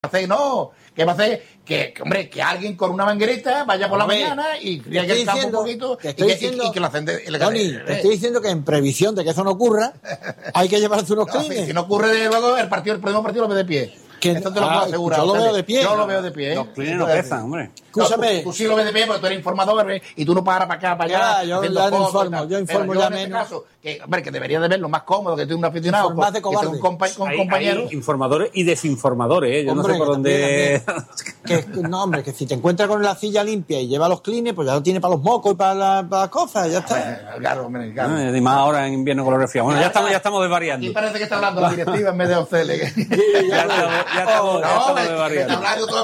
No, ¿qué va a hacer? Que hombre, que alguien con una manguerita vaya por la mañana y friegue el campo un poquito y que lo hacen Tony, te estoy diciendo que en previsión de que eso no ocurra, hay que llevarse unos clines. Si no ocurre, de luego el próximo partido lo ve de pie. Esto te lo puedo asegurar. Yo lo veo de pie. Yo lo veo de pie. Los clines no pesan, hombre. Escúchame. Tú sí lo ves de pie porque tú eres informador y tú no paras para acá, para allá. Yo informo ya menos. Caso, hombre, que debería de ver lo más cómodo, que tú un aficionado, más de cobarde. que un compañero. Hay informadores y desinformadores, ¿eh? Yo hombre, no sé por dónde... No, hombre, que si te encuentras con la silla limpia y lleva los clines, pues ya lo tiene para los mocos y para las cosas, ya está. Claro, hombre, claro. Y más ahora en invierno con los resfriados. Bueno, ya estamos desvariando. Y parece que está hablando la directiva en vez de Ocele. Ya estamos desvariando.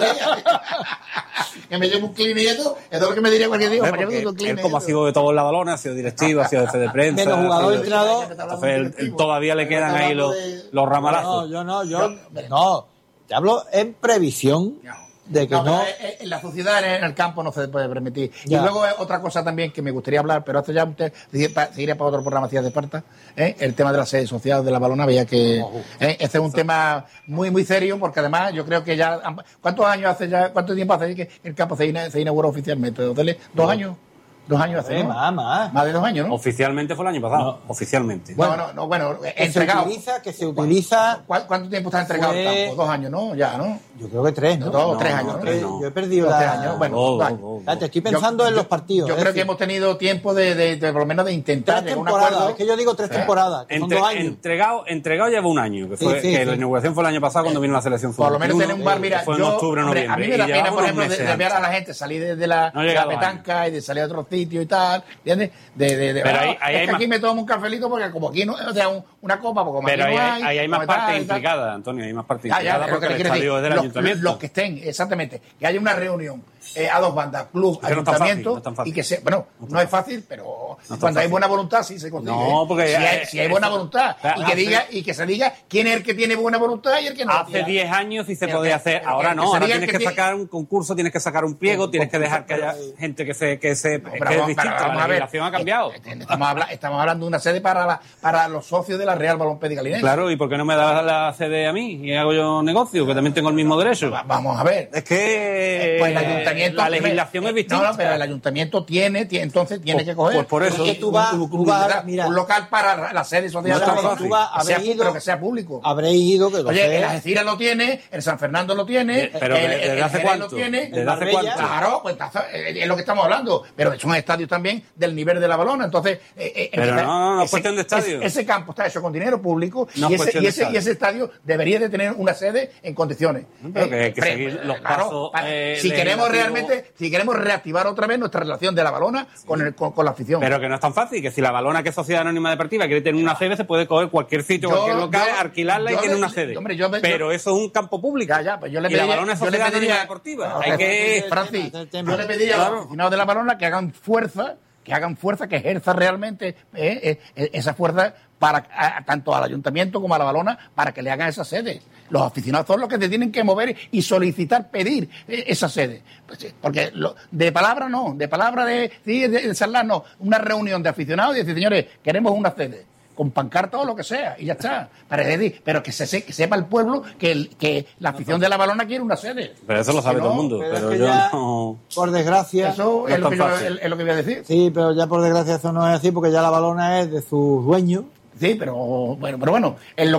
Que me llevo un clean y eso es lo que me diría cualquier día. Él como ha sido de todos los balones, ha sido directivo, ha sido jefe de prensa. Menos jugador, entrenador. Entonces todavía le quedan ahí los ramalazos. Yo no. Te hablo en previsión de que no. En la sociedad, en el campo, no se puede permitir. Ya. Y luego otra cosa también que me gustaría hablar, pero esto ya usted seguiría para otro programa, si hace falta, el tema de la sede social de la Balona. Veía que este es un tema muy, muy serio, porque además yo creo que ya. ¿Cuánto tiempo hace que el campo se inauguró oficialmente? ¿2 años? 2 años hace, ¿no? Más de 2 años, ¿no? Oficialmente fue el año pasado. No. Oficialmente. Bueno, entregado. Que se utiliza. ¿Cuánto tiempo está entregado el campo? 2 años, ¿no? Ya, ¿no? Yo creo que 3, ¿no? 3 años, ¿no? Yo he perdido 3 años. Bueno, te estoy pensando en los partidos. Yo creo que hemos tenido tiempo de por lo menos de intentar 3 temporadas. Es que yo digo 3 temporadas, que son 2 años. Entregado lleva 1 año, que la inauguración fue el año pasado cuando vino la selección. Por lo menos tener un bar, mira, fue en octubre, noviembre. A mí me da pena, por ejemplo, de enviar a la gente salir desde la petanca y de salir a otros sitios y tal. ¿Entiendes? Pero ahí es que aquí me tomo un cafelito porque como aquí no, o sea, una copa, porque como pero aquí no ahí hay más partes implicadas, Antonio, hay más partes implicadas porque el estadio es del ayuntamiento. Los que estén, exactamente, que haya una reunión a 2 bandas, club, pero ayuntamiento, no y que sea, bueno, no es fácil, pero cuando hay buena voluntad sí se consigue. No, porque si hay buena voluntad y que se diga quién es el que tiene buena voluntad y el que no. Hace 10 años sí se podía hacer, ahora no, ahora tienes que sacar un concurso, tienes que sacar un pliego, tienes que dejar que haya gente que es distinta, la legislación ha cambiado. Estamos hablando de una sede para los socios de la Real Balompédica Linense. Claro, ¿y por qué no me das la sede a mí y hago yo negocio, que también tengo el mismo derecho? Vamos a ver. Es que pues el ayuntamiento, la legislación es distinta. No, pero el ayuntamiento entonces tiene que coger. Pues por eso. Es que tú vas un local para la sede social, pero que sea público. Habréis ido que lo Oye, el Algeciras lo tiene, el San Fernando lo tiene, pero ¿desde hace cuánto? ¿Desde hace cuánto? Claro, pues es lo que estamos hablando, pero son estadios también del nivel de la Balona, entonces pero no es cuestión de estadio. Ese campo está hecho con dinero público y ese estadio debería de tener una sede en condiciones. Pero que hay que seguir los pasos. Si queremos reactivar otra vez nuestra relación de la Balona con la afición. Pero que no es tan fácil, que si la Balona, que es Sociedad Anónima Deportiva, quiere tener una sede, se puede coger cualquier sitio, cualquier local, alquilarla y tener una sede. Pero eso es un campo público. Pues yo le y la Balona es Sociedad Anónima Deportiva. Francis, yo le pediría a los aficionados de la Balona que hagan fuerza, que ejerzan realmente esa fuerza para tanto al ayuntamiento como a la Balona para que le hagan esa sede. Los aficionados son los que se tienen que mover y solicitar, pedir esa sede. Porque de palabra no, de charlar no. Una reunión de aficionados y decir, señores, queremos una sede. Con pancarta o lo que sea, y ya está. Pero que sepa el pueblo que la afición de la Balona quiere una sede. Pero eso lo sabe todo el mundo. Pero yo no. Por desgracia. Eso es lo que voy a decir. Sí, pero ya por desgracia eso no es así, porque ya la Balona es de sus dueños. Sí, pero bueno, el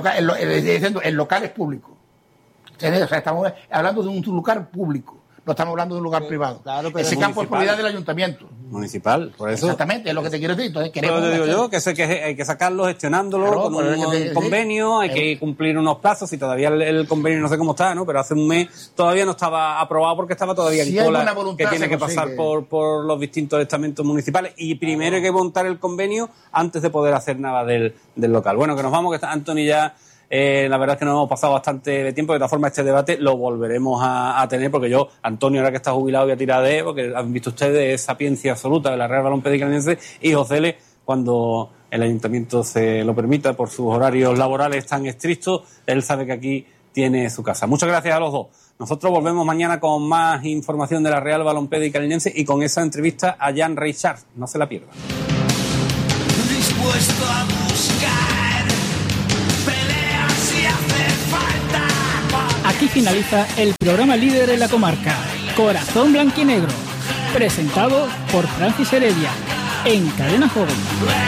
local es público. O sea, estamos hablando de un lugar público. No estamos hablando de un lugar privado. Claro, ese campo es propiedad del ayuntamiento. Municipal, por eso. Exactamente, es lo que te quiero decir. Entonces, pero te digo yo que hay que sacarlo gestionándolo con un convenio, hay que cumplir unos plazos, y todavía el convenio no sé cómo está, ¿no? Pero hace un mes todavía no estaba aprobado porque estaba todavía en cola, que tiene que pasar por los distintos estamentos municipales, y primero hay que montar el convenio antes de poder hacer nada del local. Bueno, que nos vamos, que está Anthony ya. La verdad es que nos hemos pasado bastante tiempo. De todas formas, este debate lo volveremos a tener, porque yo, Antonio, ahora que está jubilado, voy a tirar de él, porque han visto ustedes sapiencia absoluta de la Real Balompédica Linense, y José, cuando el ayuntamiento se lo permita por sus horarios laborales tan estrictos, él sabe que aquí tiene su casa. Muchas gracias a los dos. Nosotros volvemos mañana con más información de la Real Balompédica Linense y con esa entrevista a Jan Reichard. No se la pierdan. Dispuesto a buscar peleas si hace falta. aquí finaliza el programa líder en la comarca, Corazón Blanquinegro, presentado por Francis Heredia, en Cadena Joven.